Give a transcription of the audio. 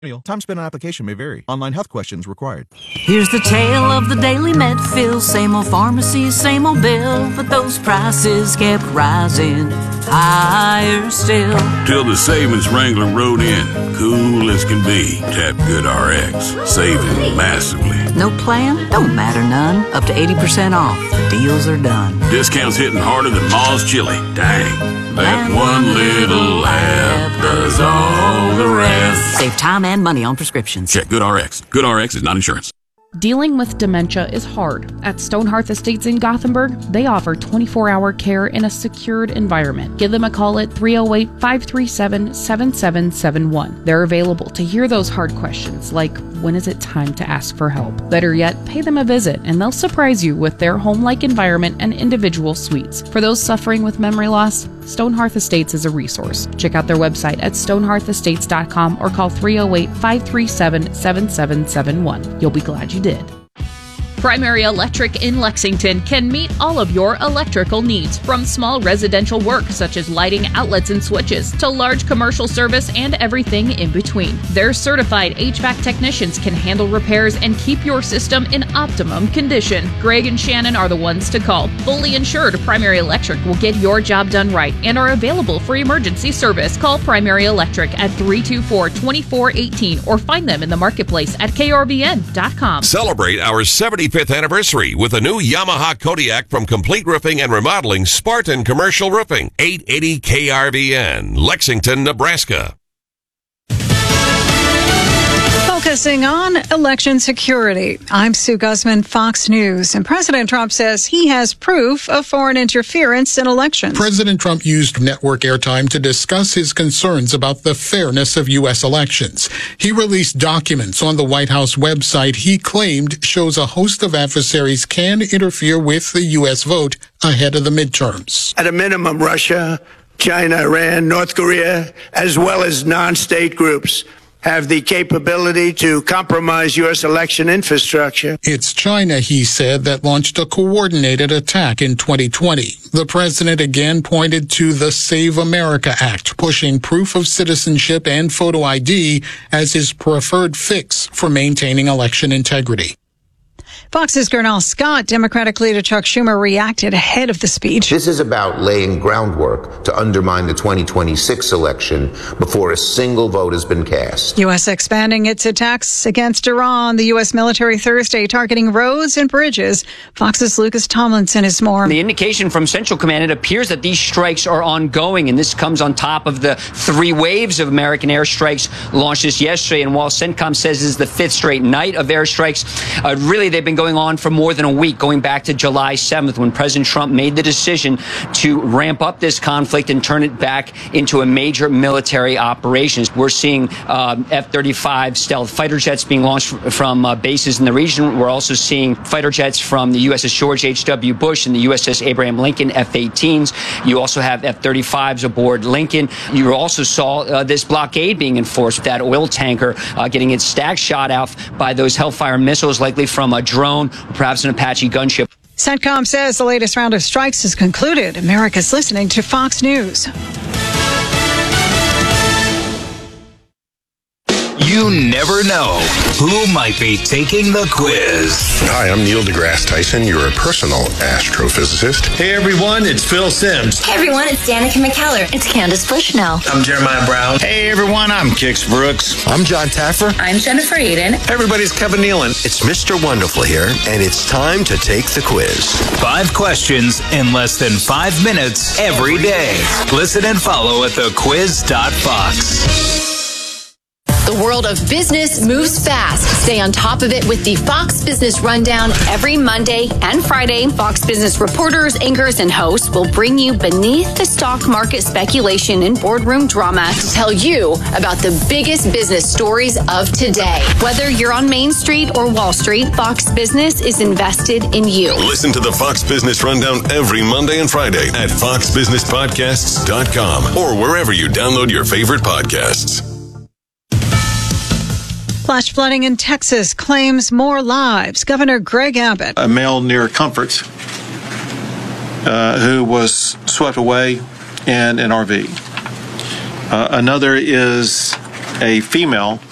Time spent on application may vary. Online health questions required. Here's the tale of the daily Medfill. Same old pharmacy, same old bill, but those prices kept rising higher still. Till the savings wrangler rode in, cool as can be. Tap GoodRx, saving massively. No plan? Don't matter none. Up to 80% off. The deals are done. Discounts hitting harder than Ma's chili. Dang, that one little app does all the rest. Save time and money on prescriptions. Check GoodRx. GoodRx is not insurance. Dealing with dementia is hard. At Stonehearth Estates in Gothenburg, they offer 24-hour care in a secured environment. Give them a call at 308-537-7771. They're available to hear those hard questions like, when is it time to ask for help? Better yet, pay them a visit and they'll surprise you with their home-like environment and individual suites. For those suffering with memory loss, Stonehearth Estates is a resource. Check out their website at stonehearthestates.com or call 308-537-7771. You'll be glad you did. Primary Electric in Lexington can meet all of your electrical needs, from small residential work such as lighting, outlets, and switches, to large commercial service and everything in between. Their certified HVAC technicians can handle repairs and keep your system in optimum condition. Greg and Shannon are the ones to call. Fully insured, Primary Electric will get your job done right and are available for emergency service. Call Primary Electric at 324-2418 or find them in the marketplace at krvn.com. Celebrate our 75th anniversary with a new Yamaha Kodiak from Complete Roofing and Remodeling, Spartan Commercial Roofing. 880 KRVN, Lexington, Nebraska. Focusing on election security. I'm Sue Guzman, Fox News. And President Trump says he has proof of foreign interference in elections. President Trump used network airtime to discuss his concerns about the fairness of U.S. elections. He released documents on the White House website he claimed shows a host of adversaries can interfere with the U.S. vote ahead of the midterms. At a minimum, Russia, China, Iran, North Korea, as well as non-state groups have the capability to compromise U.S. election infrastructure. It's China, he said, that launched a coordinated attack in 2020. The president again pointed to the Save America Act, pushing proof of citizenship and photo ID as his preferred fix for maintaining election integrity. Fox's Gernal Scott, Democratic leader Chuck Schumer, reacted ahead of the speech. This is about laying groundwork to undermine the 2026 election before a single vote has been cast. U.S. expanding its attacks against Iran. The U.S. military Thursday targeting roads and bridges. Fox's Lucas Tomlinson is more. The indication from Central Command, it appears that these strikes are ongoing, and this comes on top of the 3 waves of American airstrikes launched this yesterday. And while CENTCOM says this is the 5th straight night of airstrikes, really they've been going on for more than a week, going back to July 7th when President Trump made the decision to ramp up this conflict and turn it back into a major military operations. We're seeing F-35 stealth fighter jets being launched from bases in the region. We're also seeing fighter jets from the USS George H.W. Bush and the USS Abraham Lincoln F-18s. You also have F-35s aboard Lincoln. You also saw this blockade being enforced with that oil tanker getting its stack shot out by those Hellfire missiles, likely from a drone, perhaps an Apache gunship. CENTCOM says the latest round of strikes is concluded. America's listening to Fox News. You never know who might be taking the quiz. Hi, I'm Neil deGrasse Tyson, your personal astrophysicist. Hey everyone, it's Phil Simms. Hey everyone, it's Danica McKellar. It's Candace Bushnell. I'm Jeremiah Brown. Hey everyone, I'm Kix Brooks. I'm John Taffer. I'm Jennifer Aiden. Hey everybody, it's Kevin Nealon. It's Mr. Wonderful here, and it's time to take the quiz. 5 questions in less than 5 minutes every day. Listen and follow at thequiz.fox. The world of business moves fast. Stay on top of it with the Fox Business Rundown every Monday and Friday. Fox Business reporters, anchors, and hosts will bring you beneath the stock market speculation and boardroom drama to tell you about the biggest business stories of today. Whether you're on Main Street or Wall Street, Fox Business is invested in you. Listen to the Fox Business Rundown every Monday and Friday at foxbusinesspodcasts.com or wherever you download your favorite podcasts. Flash flooding in Texas claims more lives. Governor Greg Abbott. A male near Comforts who was swept away in an RV. Another is a female